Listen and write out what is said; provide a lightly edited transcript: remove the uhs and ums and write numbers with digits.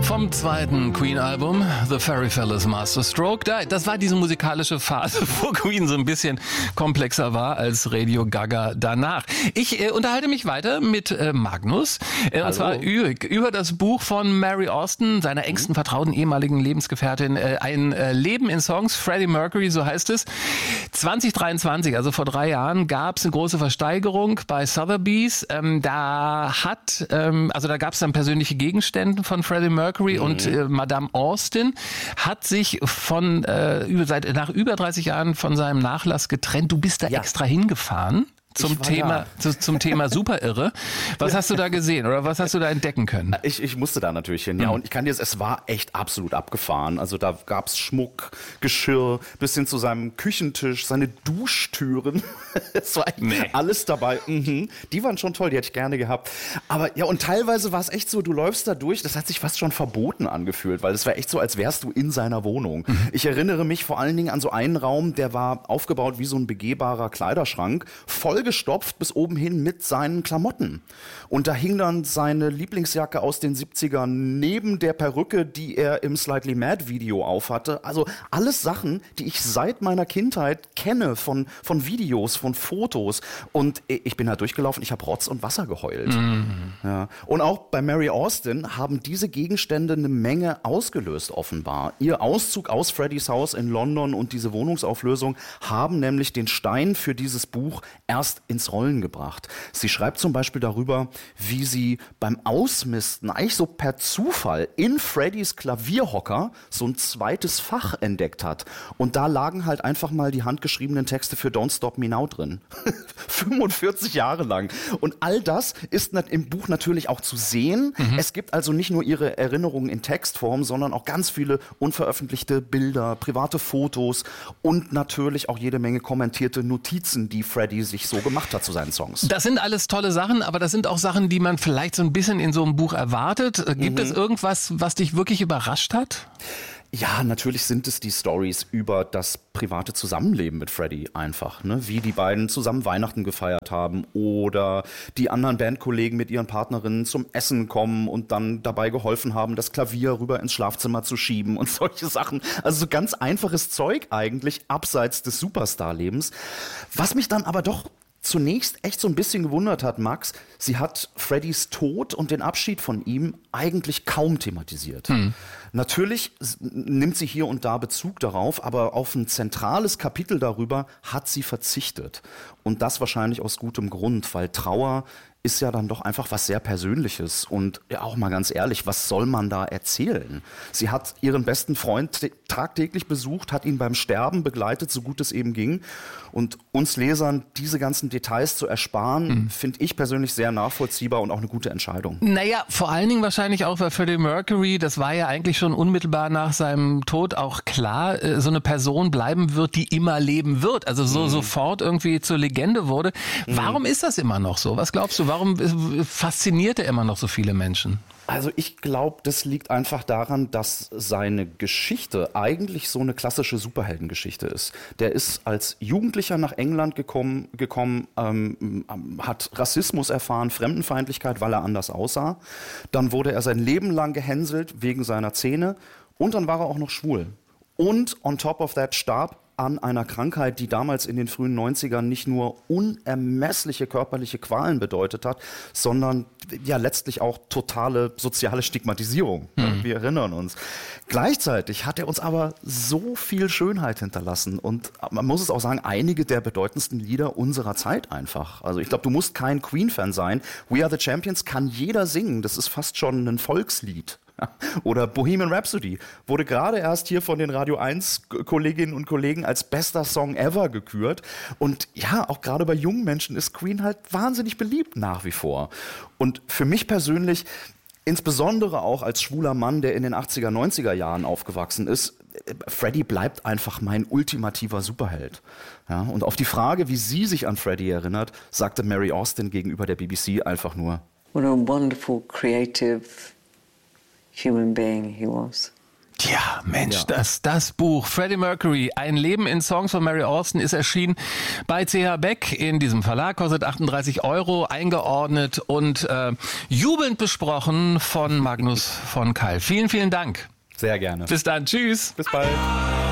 Vom zweiten Queen-Album, The Fairy Fellas Masterstroke. Das war diese musikalische Phase, wo Queen so ein bisschen komplexer war als Radio Gaga danach. Ich unterhalte mich weiter mit Magnus, und zwar über das Buch von Mary Austin, seiner engsten Vertrauten, ehemaligen Lebensgefährtin, Ein Leben in Songs, Freddie Mercury, so heißt es. 2023, also vor 3 Jahren, gab es eine große Versteigerung bei Sotheby's. Da gab es dann persönliche Gegenstände von Freddie Mercury und Madame Austin hat sich nach über 30 Jahren von seinem Nachlass getrennt. Du bist da extra hingefahren. Zum Thema Superirre. Was hast du da gesehen oder was hast du da entdecken können? Ich musste da natürlich hin, ja. Und ich kann dir es war echt absolut abgefahren. Also da gab's Schmuck, Geschirr, bis hin zu seinem Küchentisch, seine Duschtüren. Es war alles dabei. Die waren schon toll, die hätte ich gerne gehabt. Aber ja, und teilweise war es echt so, du läufst da durch, das hat sich fast schon verboten angefühlt, weil es war echt so, als wärst du in seiner Wohnung. Ich erinnere mich vor allen Dingen an so einen Raum, der war aufgebaut wie so ein begehbarer Kleiderschrank, vollgestopft bis oben hin mit seinen Klamotten. Und da hing dann seine Lieblingsjacke aus den 70ern neben der Perücke, die er im Slightly Mad Video aufhatte. Also alles Sachen, die ich seit meiner Kindheit kenne, von Videos, von Fotos. Und ich bin da durchgelaufen, ich habe Rotz und Wasser geheult. Ja. Und auch bei Mary Austin haben diese Gegenstände eine Menge ausgelöst offenbar. Ihr Auszug aus Freddys Haus in London und diese Wohnungsauflösung haben nämlich den Stein für dieses Buch erst ins Rollen gebracht. Sie schreibt zum Beispiel darüber, wie sie beim Ausmisten eigentlich so per Zufall in Freddys Klavierhocker so ein zweites Fach entdeckt hat. Und da lagen halt einfach mal die handgeschriebenen Texte für Don't Stop Me Now drin. 45 Jahre lang. Und all das ist im Buch natürlich auch zu sehen. Es gibt also nicht nur ihre Erinnerungen in Textform, sondern auch ganz viele unveröffentlichte Bilder, private Fotos und natürlich auch jede Menge kommentierte Notizen, die Freddie sich so gemacht hat zu seinen Songs. Das sind alles tolle Sachen, aber das sind auch Sachen, die man vielleicht so ein bisschen in so einem Buch erwartet. Gibt es irgendwas, was dich wirklich überrascht hat? Ja, natürlich sind es die Stories über das private Zusammenleben mit Freddie einfach, ne? Wie die beiden zusammen Weihnachten gefeiert haben oder die anderen Bandkollegen mit ihren Partnerinnen zum Essen kommen und dann dabei geholfen haben, das Klavier rüber ins Schlafzimmer zu schieben und solche Sachen. Also so ganz einfaches Zeug eigentlich, abseits des Superstar-Lebens. Was mich dann aber doch zunächst echt so ein bisschen gewundert hat, Max, sie hat Freddys Tod und den Abschied von ihm eigentlich kaum thematisiert. Natürlich nimmt sie hier und da Bezug darauf, aber auf ein zentrales Kapitel darüber hat sie verzichtet. Und das wahrscheinlich aus gutem Grund, weil Trauer ist ja dann doch einfach was sehr Persönliches und ja auch mal ganz ehrlich, was soll man da erzählen? Sie hat ihren besten Freund tagtäglich besucht, hat ihn beim Sterben begleitet, so gut es eben ging. Und uns Lesern diese ganzen Details zu ersparen, finde ich persönlich sehr nachvollziehbar und auch eine gute Entscheidung. Naja, vor allen Dingen wahrscheinlich auch bei Freddie Mercury, das war ja eigentlich schon unmittelbar nach seinem Tod auch klar, so eine Person bleiben wird, die immer leben wird, also sofort irgendwie zur Legende wurde. Warum ist das immer noch so? Was glaubst du, warum fasziniert er immer noch so viele Menschen? Also ich glaube, das liegt einfach daran, dass seine Geschichte eigentlich so eine klassische Superheldengeschichte ist. Der ist als Jugendlicher nach England gekommen, hat Rassismus erfahren, Fremdenfeindlichkeit, weil er anders aussah. Dann wurde er sein Leben lang gehänselt wegen seiner Zähne und dann war er auch noch schwul. Und on top of that starb an einer Krankheit, die damals in den frühen 90ern nicht nur unermessliche körperliche Qualen bedeutet hat, sondern ja letztlich auch totale soziale Stigmatisierung. Wir erinnern uns. Gleichzeitig hat er uns aber so viel Schönheit hinterlassen und man muss es auch sagen, einige der bedeutendsten Lieder unserer Zeit einfach. Also ich glaube, du musst kein Queen-Fan sein. We Are the Champions kann jeder singen. Das ist fast schon ein Volkslied. Oder Bohemian Rhapsody wurde gerade erst hier von den Radio 1 Kolleginnen und Kollegen als bester Song ever gekürt. Und ja, auch gerade bei jungen Menschen ist Queen halt wahnsinnig beliebt nach wie vor. Und für mich persönlich, insbesondere auch als schwuler Mann, der in den 80er, 90er Jahren aufgewachsen ist, Freddie bleibt einfach mein ultimativer Superheld. Ja, und auf die Frage, wie sie sich an Freddie erinnert, sagte Mary Austin gegenüber der BBC einfach nur: What a wonderful, creative human being he was. Ja, Mensch, das Buch Freddie Mercury, ein Leben in Songs von Mary Austin ist erschienen bei CH Beck in diesem Verlag, kostet 38 €, eingeordnet und jubelnd besprochen von Magnus von Keil. Vielen, vielen Dank. Sehr gerne. Bis dann, tschüss. Bis bald.